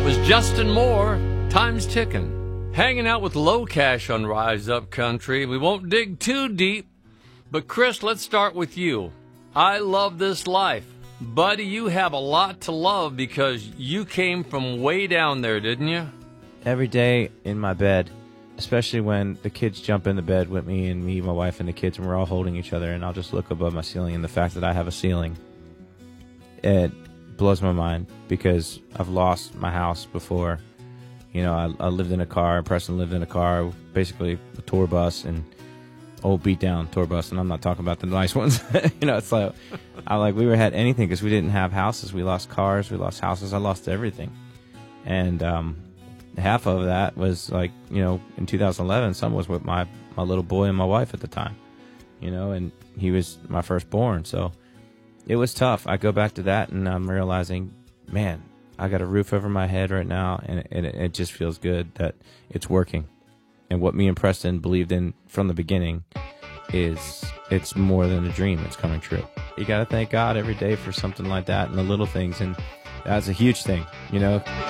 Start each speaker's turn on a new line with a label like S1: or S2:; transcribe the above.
S1: was Justin Moore, Time's Ticking. Hanging out with Low Cash on Rise Up Country. We won't dig too deep, but Chris, let's start with you. I love this life. Buddy, you have a lot to love because you came from way down there, didn't you?
S2: Every day in my bed, especially when the kids jump in the bed with me and me, my wife, and the kids, and we're all holding each other, and I'll just look above my ceiling, and the fact that I have a ceiling, it blows my mind because I've lost my house before. You know, I lived in a car, Preston lived in a car, basically a tour bus, and old beat down tour bus, and I'm not talking about the nice ones. You know, it's like, we had anything because we didn't have houses. We lost cars, we lost houses, I lost everything. And half of that was like, you know, in 2011, some was with my little boy and my wife at the time, you know, and he was my firstborn. So it was tough. I go back to that and I'm realizing, man, I got a roof over my head right now, and it just feels good that it's working. And what me and Preston believed in from the beginning is it's more than a dream. It's coming true. You got to thank God every day for something like that and the little things. And that's a huge thing, you know.